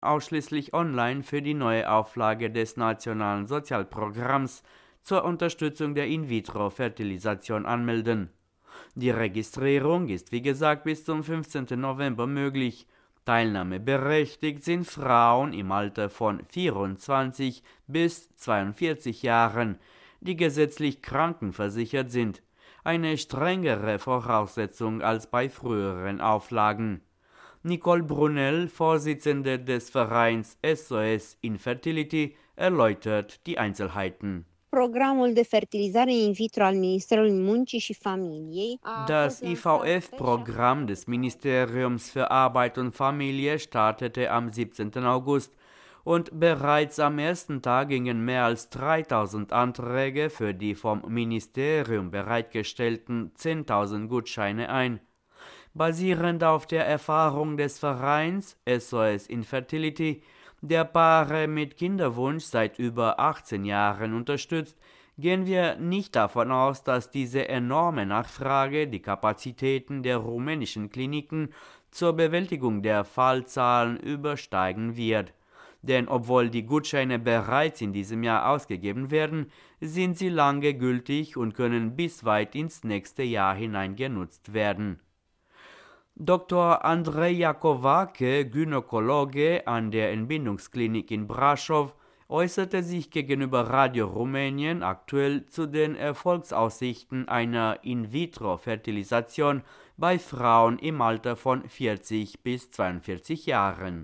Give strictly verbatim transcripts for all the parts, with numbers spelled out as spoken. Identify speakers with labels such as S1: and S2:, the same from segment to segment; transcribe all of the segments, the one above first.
S1: ausschließlich online für die neue Auflage des Nationalen Sozialprogramms zur Unterstützung der In-vitro-Fertilisation anmelden. Die Registrierung ist wie gesagt bis zum fünfzehnten November möglich. Teilnahmeberechtigt sind Frauen im Alter von vierundzwanzig bis zweiundvierzig Jahren, die gesetzlich krankenversichert sind. Eine strengere Voraussetzung als bei früheren Auflagen. Nicole Brunel, Vorsitzende des Vereins S O S Infertility, erläutert die Einzelheiten.
S2: Programul de fertilizare in vitro al Ministerului Muncii și Familiei.
S1: Das I V F-Programm des Ministeriums für Arbeit und Familie startete am siebzehnten August und bereits am ersten Tag gingen mehr als dreitausend Anträge für die vom Ministerium bereitgestellten zehntausend Gutscheine ein. Basierend auf der Erfahrung des Vereins S O S Infertility, der Paare mit Kinderwunsch seit über achtzehn Jahren unterstützt, gehen wir nicht davon aus, dass diese enorme Nachfrage die Kapazitäten der rumänischen Kliniken zur Bewältigung der Fallzahlen übersteigen wird. Denn obwohl die Gutscheine bereits in diesem Jahr ausgegeben werden, sind sie lange gültig und können bis weit ins nächste Jahr hinein genutzt werden. Doktor Andrei Iacovake, Gynäkologe an der Entbindungsklinik in Brașov, äußerte sich gegenüber Radio Rumänien aktuell zu den Erfolgsaussichten einer In-vitro-Fertilisation bei Frauen im Alter von vierzig bis zweiundvierzig Jahren.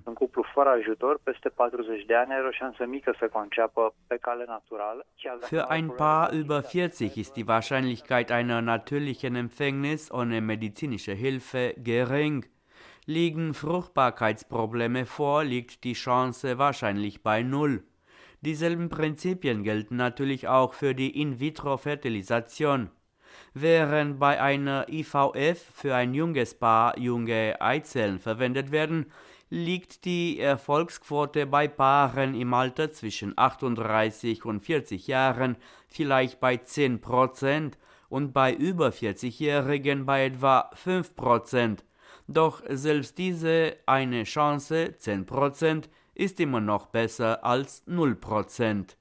S1: Für ein Paar über vierzig ist die Wahrscheinlichkeit einer natürlichen Empfängnis ohne medizinische Hilfe gering. Liegen Fruchtbarkeitsprobleme vor, liegt die Chance wahrscheinlich bei null. Dieselben Prinzipien gelten natürlich auch für die In-vitro-Fertilisation. Während bei einer I V F für ein junges Paar junge Eizellen verwendet werden, liegt die Erfolgsquote bei Paaren im Alter zwischen achtunddreißig und vierzig Jahren vielleicht bei zehn Prozent und bei über vierzig-Jährigen bei etwa fünf Prozent. Doch selbst diese eine Chance, zehn Prozent, ist immer noch besser als null Prozent.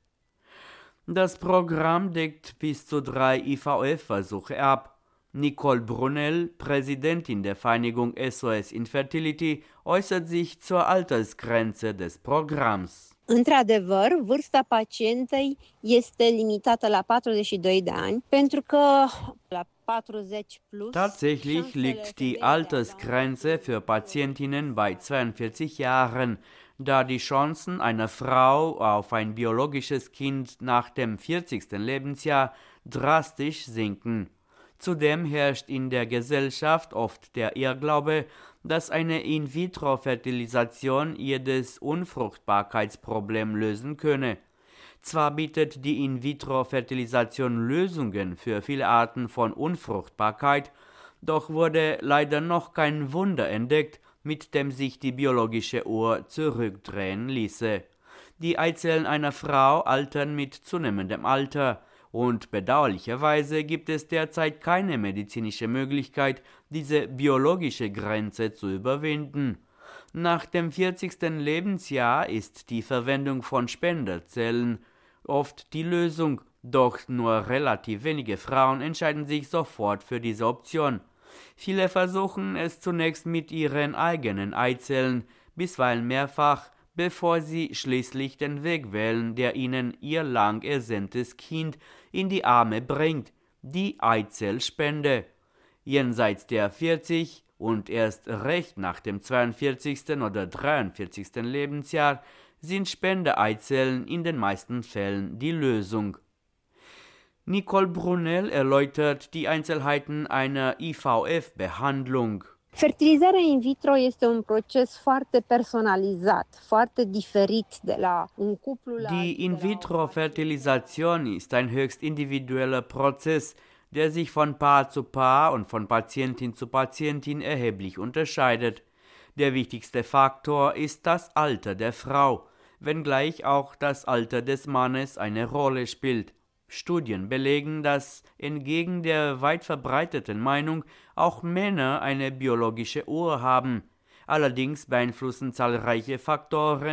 S1: Das Programm deckt bis zu drei I V F-Versuche ab. Nicole Brunel, Präsidentin der Vereinigung S O S Infertility, äußert sich zur Altersgrenze des Programms.
S2: Într-adevăr, vârsta pacientei este limitată la patruzeci și doi de ani, pentru că la patruzeci plus.
S1: Tatsächlich liegt die Altersgrenze für Patientinnen bei zweiundvierzig Jahren, da die Chancen einer Frau auf ein biologisches Kind nach dem vierzigsten Lebensjahr drastisch sinken. Zudem herrscht in der Gesellschaft oft der Irrglaube, dass eine In-vitro-Fertilisation jedes Unfruchtbarkeitsproblem lösen könne. Zwar bietet die In-vitro-Fertilisation Lösungen für viele Arten von Unfruchtbarkeit, doch wurde leider noch kein Wunder entdeckt, mit dem sich die biologische Uhr zurückdrehen ließe. Die Eizellen einer Frau altern mit zunehmendem Alter und bedauerlicherweise gibt es derzeit keine medizinische Möglichkeit, diese biologische Grenze zu überwinden. Nach dem vierzigsten Lebensjahr ist die Verwendung von Spenderzellen oft die Lösung, doch nur relativ wenige Frauen entscheiden sich sofort für diese Option. Viele versuchen es zunächst mit ihren eigenen Eizellen, bisweilen mehrfach, bevor sie schließlich den Weg wählen, der ihnen ihr lang ersehntes Kind in die Arme bringt, die Eizellspende. Jenseits der vierzig und erst recht nach dem zweiundvierzigsten oder dreiundvierzigsten Lebensjahr sind Spendeeizellen in den meisten Fällen die Lösung. Nicole Brunel erläutert die Einzelheiten einer I V F-Behandlung.
S2: Fertilizarea in vitro este un proces foarte personalizat, foarte diferit de la un cuplu la...
S1: Die In-vitro-Fertilisation ist ein höchst individueller Prozess, der sich von Paar zu Paar und von Patientin zu Patientin erheblich unterscheidet. Der wichtigste Faktor ist das Alter der Frau, wenngleich auch das Alter des Mannes eine Rolle spielt. Studien belegen, dass entgegen der weit verbreiteten Meinung auch Männer eine biologische Uhr haben. Allerdings beeinflussen zahlreiche Faktoren